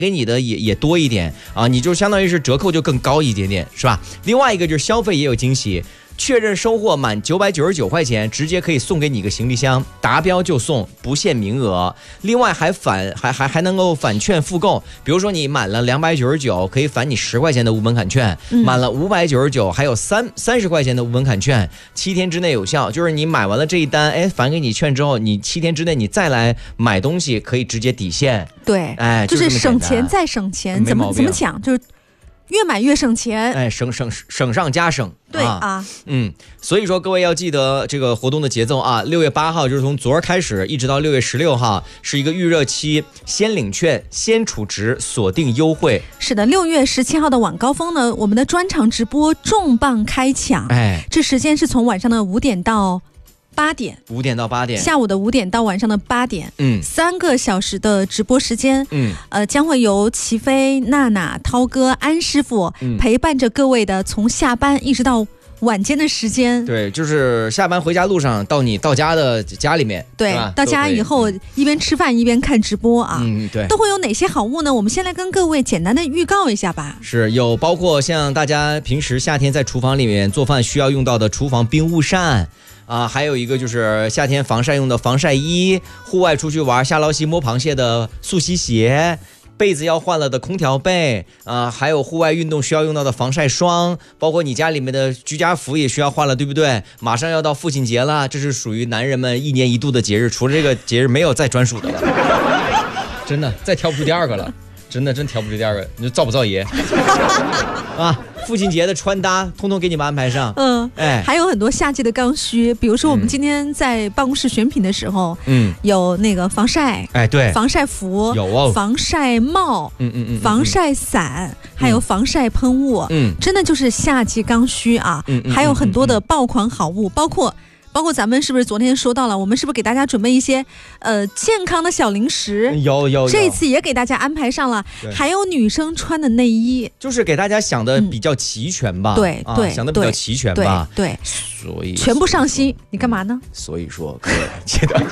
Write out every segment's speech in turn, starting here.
给你的也多一点啊，你就相当于是折扣就更高一点点，是吧？另外一个就是消费也有惊喜，确认收货满999块钱，直接可以送给你一个行李箱，达标就送，不限名额。另外还能够返券复购，比如说你满了299，可以返你10块钱的无门槛券，满了599，还有30块钱的无门槛券，7天之内有效。就是你买完了这一单，哎，返给你券之后，你7天之内你再来买东西，可以直接抵现。 对， 哎， 就是省钱再省钱，怎么讲？就是越买越省钱， 哎，省上加省。 对啊， 所以说各位要记得这个活动的节奏啊，6月8号就是从昨儿开始，一直到6月16号是一个预热期，先领券，先储值，锁定优惠。 是的，6月17号的晚高峰呢，我们的专场直播重磅开抢，哎，这时间是从晚上的5点到8点，5点到8点，下午的5点到晚上的8点，3个小时的直播时间，将会由齐飞、娜娜、涛哥、安师傅陪伴着各位的从下班一直到晚间的时间。 对，就是下班回家路上到你到家的家里面， 对，到家以后一边吃饭一边看直播啊， 对， 都会有哪些好物呢？我们先来跟各位简单的预告一下吧。 是有包括像大家平时夏天在厨房里面做饭需要用到的厨房冰雾扇。还有一个就是夏天防晒用的防晒衣，户外出去玩下捞溪摸螃蟹的速吸鞋，被子要换了的空调被，还有户外运动需要用到的防晒霜，包括你家里面的居家服也需要换了，对不对？马上要到父亲节了，这是属于男人们1年1度的节日，除了这个节日没有再专属的了，真的再挑不出第二个了，真挑不出第二个，你说造不造爷啊？父亲节的穿搭通通给你们安排上， 还有很多夏季的刚需，比如说我们今天在办公室选品的时候，有那个防晒，对，防晒服，有防晒帽，防晒伞，还有防晒喷雾，真的就是夏季刚需啊，还有很多的爆款好物，包括咱们是不是昨天说到了，我们是不是给大家准备一些健康的小零食？有，这次也给大家安排上了，还有女生穿的内衣， 就是给大家想的比较齐全吧？对，想的比较齐全吧？ 对， 所以全部上新，你干嘛呢？ 所以说各位记得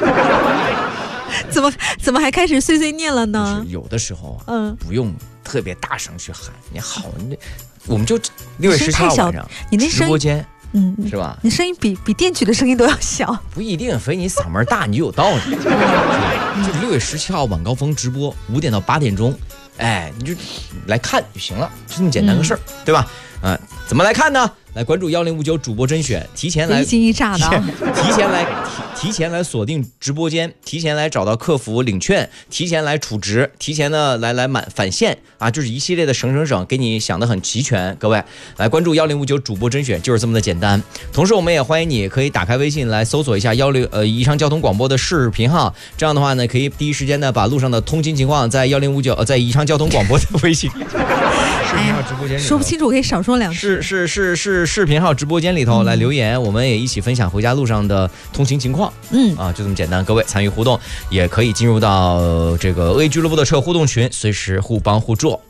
怎么还开始碎碎念了呢？ 有的时候不用特别大声去喊，你好，我们就6月17号晚上你那直播间。是吧？ 你声音比电曲的声音都要小， 不一定，非你嗓门大你就有道理。就6月17号晚高峰直播，5点到8点钟，哎，你就来看就行了，就这么简单个事儿，对吧？怎么来看呢？来关注1059主播甄选，提前来一惊一乍的， 提前来锁定直播间，提前来找到客服领券，提前来储值，提前呢来返现啊，就是一系列的省，给你想得很齐全。各位来关注1059主播甄选，就是这么的简单。同时我们也欢迎你可以打开微信来搜索一下宜昌交通广播的视频号，这样的话呢可以第一时间呢把路上的通勤情况在1059在宜昌交通广播的微信视频号直播间里头， 说不清楚可以少说两句。 是视频号直播间里头来留言，我们也一起分享回家路上的通勤情况。就这么简单。各位参与互动，也可以进入到这个恶意俱乐部的车互动群，随时互帮互助。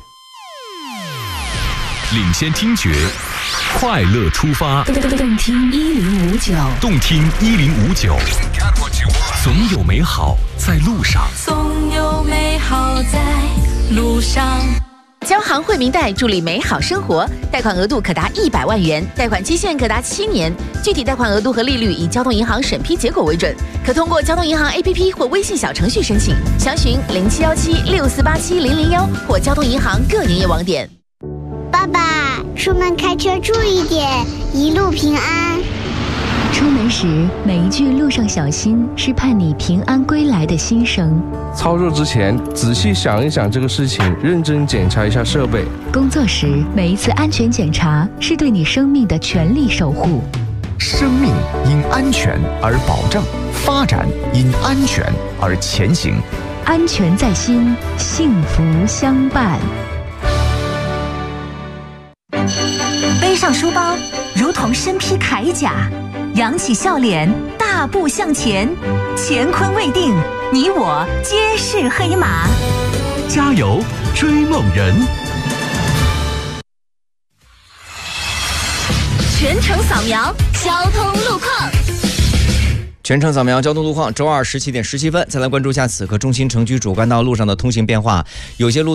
领先听觉，快乐出发， 动听1059， 动听1059，总有美好在路上， 总有美好在路上。 交行惠民贷助力美好生活，贷款额度可达100万元，贷款期限可达7年，具体贷款额度和利率以交通银行审批结果为准，可通过交通银行 APP 或微信小程序申请，详询071764870001或交通银行各营业网点。 爸爸，出门开车注意点，一路平安。 出门时每一句路上小心是盼你平安归来的心声。 操作之前仔细想一想这个事情，认真检查一下设备。 工作时每一次安全检查是对你生命的全力守护。 生命因安全而保障，发展因安全而前行。 安全在心，幸福相伴。 背上书包如同身披铠甲，扬起笑脸大步向前，乾坤未定，你我皆是黑马。 加油，追梦人！ 全程扫描交通路况。 全程扫描交通路况，周二17点17分，再来关注一下此刻中心城区主干道路上的通行变化。有些路